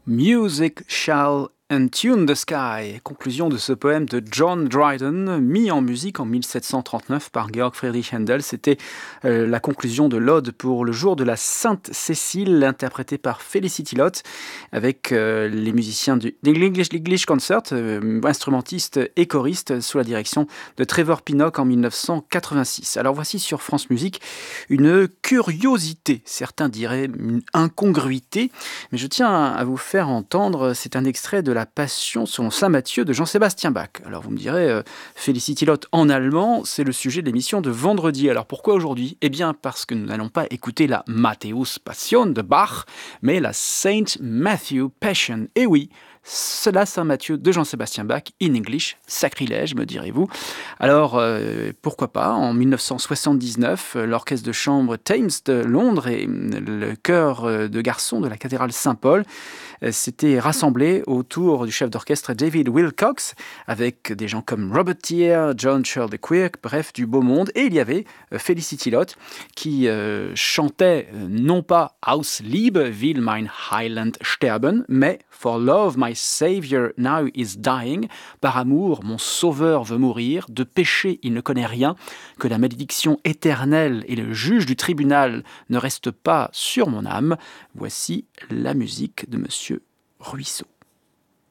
Music shall entune the sky. Conclusion de ce poème de John Dryden, mis en musique en 1739 par Georg Friedrich Händel. C'était la conclusion de l'Ode pour le jour de la Sainte Cécile, interprétée par Felicity Lott, avec les musiciens du English Concert, instrumentistes et choristes, sous la direction de Trevor Pinnock en 1986. Alors voici sur France Musique une curiosité, certains diraient une incongruité, mais je tiens à vous faire entendre, c'est un extrait de la Passion selon saint Matthieu de Jean-Sébastien Bach. Alors vous me direz, Felicity Lott en allemand, c'est le sujet de l'émission de vendredi. Alors pourquoi aujourd'hui ? Eh bien parce que nous n'allons pas écouter la Matthäus Passion de Bach, mais la Saint Matthew Passion. Et oui, c'est la Saint-Matthieu de Jean-Sébastien Bach, in English, sacrilège, me direz-vous. Alors, pourquoi pas, en 1979, l'orchestre de chambre Thames de Londres et le chœur de garçons de la cathédrale Saint-Paul s'étaient rassemblés autour du chef d'orchestre David Wilcox, avec des gens comme Robert Thier, John Shirley Quirk, bref, du beau monde. Et il y avait Felicity Lott qui chantait non pas Aus Liebe will mein Heiland sterben, mais For love my Savior now is dying, par amour mon sauveur veut mourir, de péché il ne connaît rien, que la malédiction éternelle et le juge du tribunal ne restent pas sur mon âme. Voici la musique de Monsieur Ruisseau.